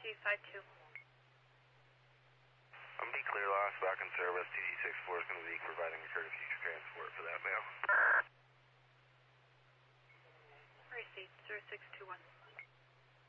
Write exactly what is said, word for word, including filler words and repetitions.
C five two. I'm D clear loss, back in service. T D six four is going to be providing recurring future transport for that mail. Receipt zero six two one.